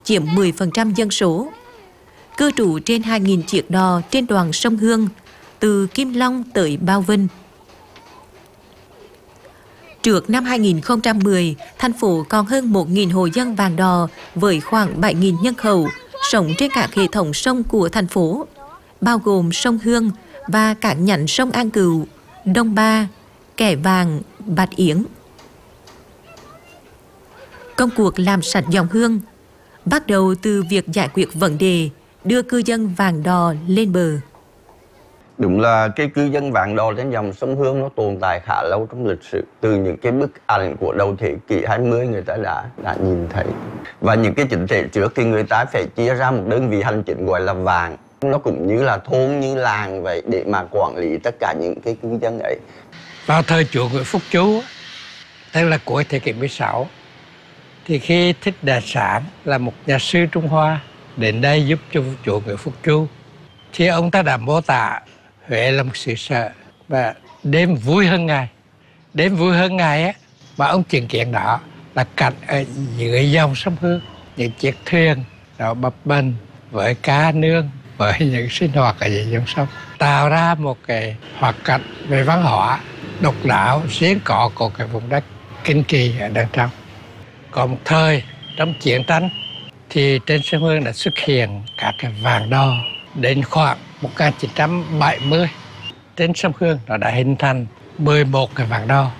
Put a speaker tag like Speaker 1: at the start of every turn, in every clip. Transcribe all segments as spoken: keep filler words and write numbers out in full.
Speaker 1: chiếm mười phần trăm dân số. Cư trú trên hai nghìn chiếc đò trên đoạn sông Hương, từ Kim Long tới Bao Vinh. Trước năm hai nghìn không trăm mười, thành phố còn hơn một nghìn hộ dân Vàng Đò với khoảng bảy nghìn nhân khẩu sống trên các hệ thống sông của thành phố, bao gồm sông Hương và các nhánh sông An Cựu, Đông Ba, Kẻ Vàng, Bạch Yến. Công cuộc làm sạch dòng Hương bắt đầu từ việc giải quyết vấn đề đưa cư dân Vàng Đò lên bờ.
Speaker 2: Đúng là cái cư dân Vàng Đò trên dòng sông Hương nó tồn tại khá lâu trong lịch sử. Từ những cái bức ảnh của đầu thế kỷ hai mươi người ta đã đã nhìn thấy. Và những cái chính thể trước thì người ta phải chia ra một đơn vị hành chính gọi là vàng. Nó cũng như là thôn, như làng vậy để mà quản lý tất cả những cái cư dân ấy.
Speaker 3: Vào thời chúa Nguyễn Phúc Chu, tức là cuối thế kỷ mười sáu, thì khi Thích Đại Sản là một nhà sư Trung Hoa đến đây giúp cho chúa Nguyễn Phúc Chu, thì ông ta đã mô tả Huế là một xứ sở và đêm vui hơn ngày. Đêm vui hơn ngày á, mà ông chứng kiến đó là cảnh ở dưới dòng sông Hương, những chiếc thuyền đó bập bềnh với cá nương, với những sinh hoạt ở dưới dòng sông, tạo ra một cái hoạt cảnh về văn hóa độc đáo riêng có của cái vùng đất Kinh Kỳ ở đằng trong. Có một thời trong chiến tranh thì trên sông Hương đã xuất hiện các cái vàng đò. Đến khoảng một nghìn chín trăm bảy mươi, trên sông Hương nó đã hình thành mười một cái vàng đò,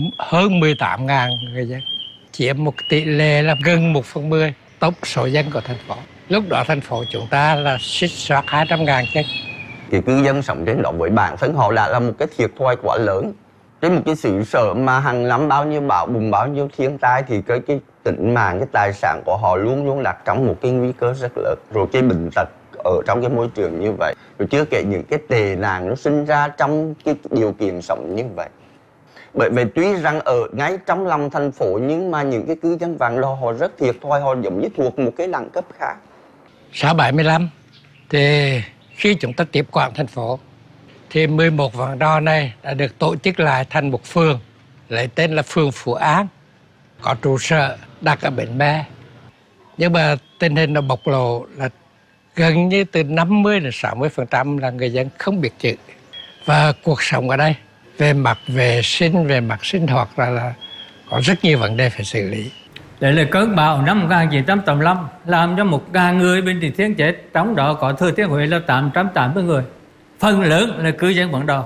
Speaker 3: hơn mười tám nghìn người dân, chiếm một tỷ lệ là gần một phần mười tổng số dân của thành phố. Lúc đó thành phố chúng ta là suýt soát hai trăm nghìn dân.
Speaker 2: Cái cư dân sống trên đó với bản thân họ đã là một cái thiệt thòi quá lớn. Trên một cái xứ sở mà hàng năm bao nhiêu bão bùng, bao nhiêu thiên tai thì cái, cái tính mạng, cái tài sản của họ luôn luôn đặt trong một cái nguy cơ rất lớn. Rồi cái bệnh tật ở trong cái môi trường như vậy, rồi chưa kể những cái tệ nạn nó sinh ra trong cái điều kiện sống như vậy. Bởi vì tuy rằng ở ngay trong lòng thành phố nhưng mà những cái cư dân Vàng Đò họ rất thiệt thòi, họ giống như thuộc một cái đẳng cấp khác.
Speaker 3: Sau bảy mươi lăm thì khi chúng ta tiếp quản thành phố thì mười một vàng đò này đã được tổ chức lại thành một phường, lấy tên là phường Phú An, có trụ sở đặt ở Bến Me. Nhưng mà tình hình nó bộc lộ là gần như từ năm mươi đến sáu mươi phần trăm là người dân không biết chữ. Và cuộc sống ở đây về mặt vệ sinh, về mặt sinh hoạt là, là có rất nhiều vấn đề phải xử lý.
Speaker 4: Đây là cơn bão năm một nghìn chín trăm tám mươi lăm làm cho một ngàn người bên Thừa Thiên chết, trong đó có Thừa Thiên Huế là tám trăm tám mươi người. Phần lớn là cư dân Vàng Đò.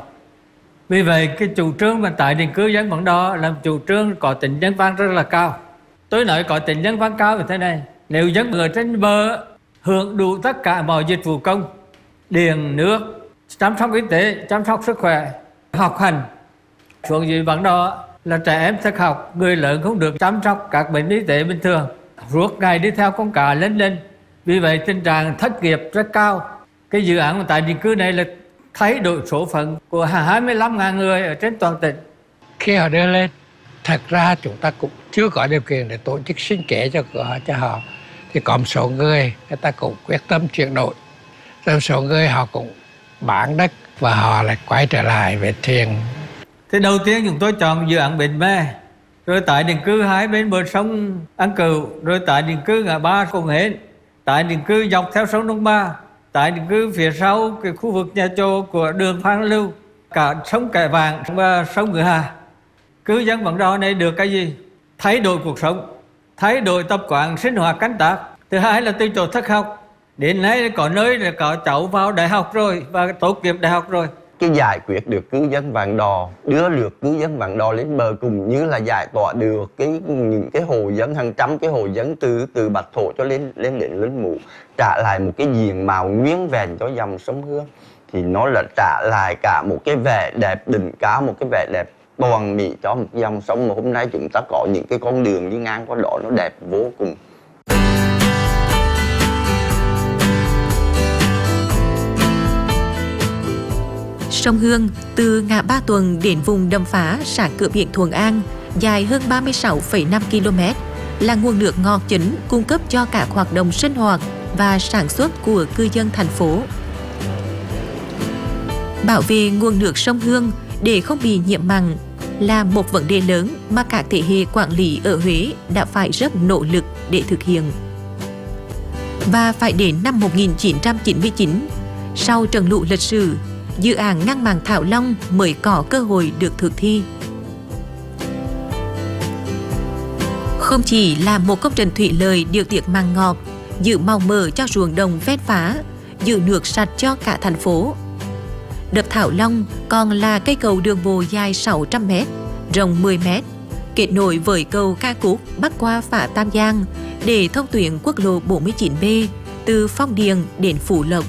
Speaker 4: Vì vậy cái chủ trương và tái định cư dân Vàng Đò là chủ trương có tính nhân văn rất là cao. Tôi nói có tính nhân văn cao như thế này: nếu dân ở trên bờ hưởng đủ tất cả mọi dịch vụ công, điện, nước, chăm sóc y tế, chăm sóc sức khỏe, học hành, xuống dưới Vàng Đò là trẻ em thất học, người lớn không được chăm sóc các bệnh y tế bình thường, suốt ngày đi theo con cá lên lên. Vì vậy tình trạng thất nghiệp rất cao. Cái dự án tái định cư này là thay đổi số phận của hai mươi lăm nghìn người ở trên toàn tỉnh.
Speaker 3: Khi họ đưa lên, thật ra chúng ta cũng chưa có điều kiện để tổ chức sinh kế cho, cho họ. Thì có một số người, người ta cũng quyết tâm chuyển đổi. Rồi một số người họ cũng bán đất và họ lại quay trở lại về thuyền.
Speaker 4: Thì đầu tiên chúng tôi chọn dự án Bến Me, rồi tái định cư hai bên bờ sông An Cựu, rồi tái định cư ngã ba Cồn Hến, tái định cư dọc theo sông Đông Ba, tái định cư phía sau cái khu vực nhà trọ của đường Phan Lưu, cả sông Kẻ Vàng và sông Ngựa Hà. Cư dân Vàng Đò này được cái gì? Thay đổi cuộc sống, thay đổi tập quán sinh hoạt canh tác. Thứ hai là từ chỗ thất học, đến nay có nơi là có cháu vào đại học rồi và tốt nghiệp đại học rồi.
Speaker 2: Cái giải quyết được cư dân Vàng Đò, đưa được cư dân Vàng Đò lên bờ, cũng như là giải tỏa được cái những cái hộ dân, hàng trăm cái hộ dân từ từ Bạch Thổ cho lên lên đến Linh Mụ, trả lại một cái diện mạo nguyên vẹn cho dòng sông Hương, thì nó là trả lại cả một cái vẻ đẹp đỉnh cao, một cái vẻ đẹp toàn mỹ cho một dòng sông mà hôm nay chúng ta có những cái con đường đi ngang qua đó nó đẹp vô cùng.
Speaker 1: Sông Hương từ ngã Ba Tuần đến vùng đầm phá xã cửa biển Thuận An dài hơn ba mươi sáu phẩy năm ki lô mét là nguồn nước ngọt chính cung cấp cho các hoạt động sinh hoạt và sản xuất của cư dân thành phố. Bảo vệ nguồn nước sông Hương để không bị nhiễm mặn là một vấn đề lớn mà các thế hệ quản lý ở Huế đã phải rất nỗ lực để thực hiện. Và phải đến năm một nghìn chín trăm chín mươi chín, sau trận lũ lịch sử, dự án ngăn mặn Thảo Long mới có cơ hội được thực thi. Không chỉ là một công trình thủy lợi điều tiết mặn ngọt, giữ màu mỡ cho ruộng đồng ven phá, giữ nước sạch cho cả thành phố. Đập Thảo Long còn là cây cầu đường bộ dài sáu trăm mét, rộng mười mét, kết nối với cầu Ca Cút bắc qua phá Tam Giang để thông tuyến quốc lộ bốn mươi chín B từ Phong Điền đến Phú Lộc.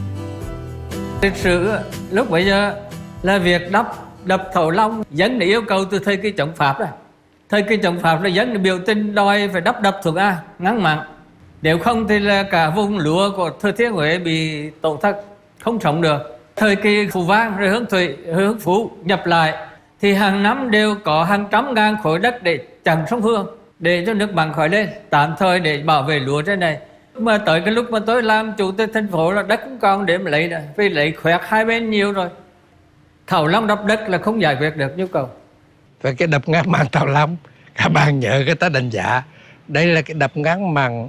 Speaker 4: Lịch sử lúc bây giờ là việc đắp đập Thảo Long dân để yêu cầu từ thời kỳ chống Pháp rồi. Thời kỳ chống Pháp là dân biểu tình đòi phải đắp đập Thượng A ngăn mặn. Nếu không thì là cả vùng lúa của Thừa Thiên Huế bị tổn thất, không sống được. Thời kỳ Phú Vang rồi Hương Thủy, Hương Phú nhập lại thì hàng năm đều có hàng trăm ngàn khối đất để chặn sông Hương, để cho nước mặn khỏi lên, tạm thời để bảo vệ lúa trên này. Mà tới cái lúc mà tôi làm chủ tịch thành phố là đất cũng còn để mà lấy rồi, vì lấy khoét hai bên nhiều rồi. Thảo Long đập đất là không giải quyết được nhu cầu.
Speaker 3: Về cái đập ngăn mặn Thảo Long, các bạn nhớ cái ta đánh giá đây là cái đập ngăn mặn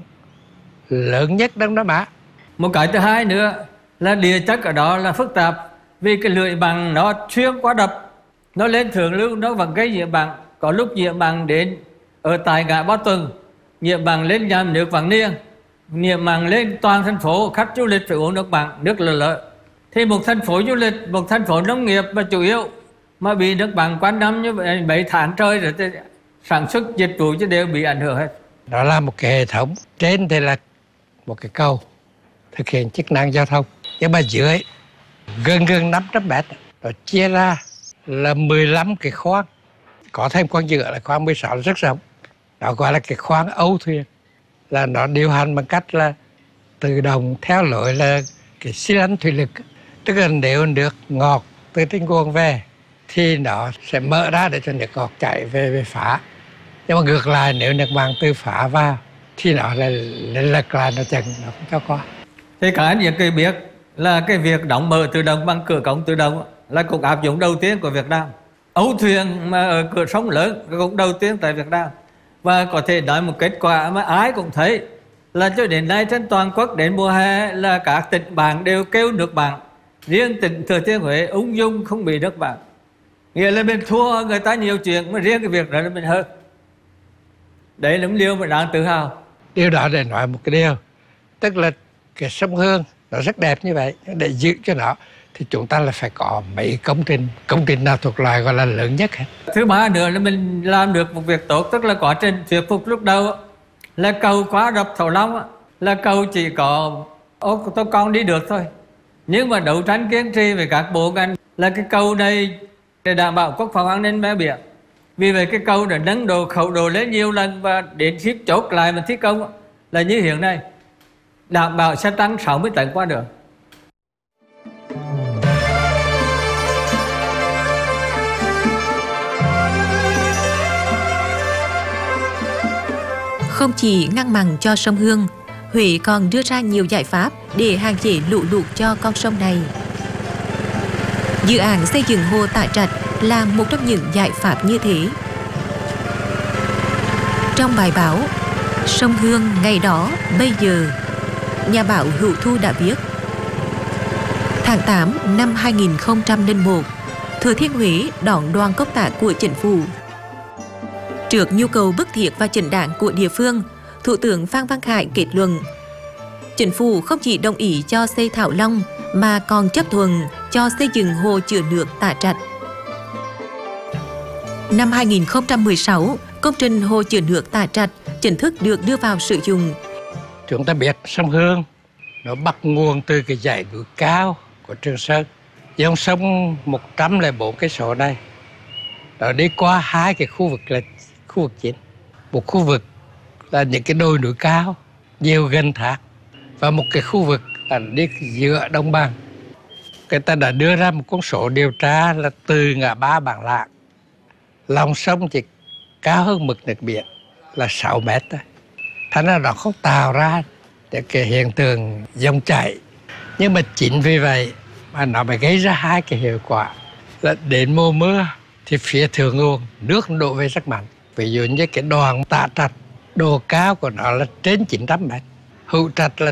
Speaker 3: lớn nhất Đông Nam Á.
Speaker 4: Một cái thứ hai nữa là địa chất ở đó là phức tạp, vì cái lưỡi bằng nó xuyên qua đập, nó lên thượng lưu nó vẫn gây nhiễm mặn. Có lúc nhiễm mặn đến ở tại ngã Ba Tuần, nhiễm mặn lên nhà nước Vạn Niên, nhiễm mặn lên toàn thành phố, khách du lịch phải uống nước mặn, nước lợ lợ. Thì một thành phố du lịch, một thành phố nông nghiệp mà chủ yếu mà bị nước mặn quanh năm như vậy bảy tháng trời rồi thì sản xuất dịch vụ chứ đều bị ảnh hưởng hết.
Speaker 3: Đó là một cái hệ thống, trên thì là một cái cầu thực hiện chức năng giao thông, nhưng mà dưới gần gần năm trăm mét rồi chia ra là mười lăm cái khoang, có thêm khoang giữa là khoang mười sáu rất rộng, đó gọi là cái khoang âu thuyền, là nó điều hành bằng cách là tự động theo lối là cái xi lanh thủy lực, tức là nếu nước ngọt từ trên nguồn về thì nó sẽ mở ra để cho nước ngọt chảy về về phá, nhưng mà ngược lại nếu nước mặn từ phá vào thì nó lại lật lại, nó chừng nó không cho qua.
Speaker 4: Thì cả anh Nhật Kỳ biết là cái việc đóng mở tự động bằng cửa cống tự động là cục áp dụng đầu tiên của Việt Nam. Âu thuyền mà ở cửa sông lớn cũng đầu tiên tại Việt Nam. Và có thể nói một kết quả mà ai cũng thấy là cho đến nay trên toàn quốc đến mùa hè là các tỉnh bạn đều kêu nước mặn. Riêng tỉnh Thừa Thiên Huế ung dung không bị nước mặn. Nghĩa là mình thua người ta nhiều chuyện, mà riêng cái việc đó là mình hơn. Đấy là một điều mà đáng tự hào.
Speaker 3: Điều đó để nói một cái điều, tức là cái sông Hương nó rất đẹp như vậy, để giữ cho nó thì chúng ta là phải có mấy công trình, công trình nào thuộc loại gọi là lớn nhất hết.
Speaker 4: Thứ ba nữa là mình làm được một việc tốt, tức là quá trình thuyết phục lúc đầu là cầu quá đập Thảo Long là cầu chỉ có ô tô con đi được thôi, nhưng mà đấu tranh kiên trì với các bộ ngành là cái cầu này để đảm bảo quốc phòng an ninh ven biển. Vì vậy cái cầu đã nâng độ khẩu độ lên nhiều lần, và đến khi chốt lại mà thi công là như hiện nay, đảm bảo sẽ tăng sáu mươi tấn qua đường.
Speaker 1: Không chỉ ngăn mặn cho sông Hương, Huế còn đưa ra nhiều giải pháp để hạn chế lũ lụt cho con sông này. Dự án xây dựng hồ Tả Trạch là một trong những giải pháp như thế. Trong bài báo Sông Hương ngày đó bây giờ, nhà báo Hữu Thu đã viết: tháng tám năm hai nghìn không trăm lẻ một, Thừa Thiên Huế đón đoàn công tác của chính phủ. Trước nhu cầu bức thiết và chính đáng của địa phương, Thủ tướng Phan Văn Khải kết luận chính phủ không chỉ đồng ý cho xây Thảo Long mà còn chấp thuận cho xây dựng hồ chứa nước Tả Trạch. Năm hai nghìn không trăm mười sáu, công trình hồ chứa nước Tả Trạch chính thức được đưa vào sử dụng.
Speaker 3: Chúng ta biết sông Hương nó bắt nguồn từ cái dãy núi cao của Trường Sơn, dòng sông một trăm lẻ bốn cây số này nó đi qua hai cái khu vực là khu vực chính, một khu vực là những cái đồi núi cao nhiều gần thác, và một cái khu vực là đi giữa đồng bằng. Người ta đã đưa ra một con số điều tra là từ ngã ba Bản Lạng, lòng sông chỉ cao hơn mực nước biển là sáu mét thôi. Thành ra nó không tạo ra cái hiện tượng dòng chảy. Nhưng mà chính vì vậy mà nó mới gây ra hai cái hiệu quả là đến mùa mưa thì phía thượng nguồn nước đổ về rất mạnh. Ví dụ như cái đoạn Tả Trạch, độ cao của nó là trên chín trăm mét, Hữu Trạch là